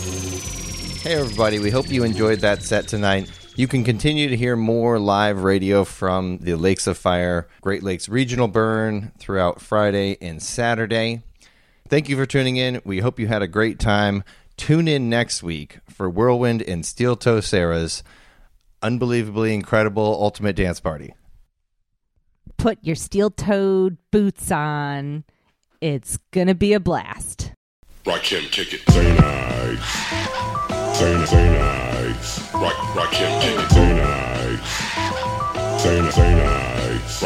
Hey everybody, we hope you enjoyed that set tonight. You can continue to hear more live radio from the Lakes of Fire Great Lakes Regional Burn throughout Friday and Saturday. Thank you for tuning in. We hope you had a great time. Tune in next week for Whirlwind and Steel Toe Sarah's unbelievably incredible Ultimate Dance Party. Put your steel-toed boots on. It's gonna be a blast. Rock him, kick it, say nice. Say nice. Rock him, kick it, say nice. Say nice.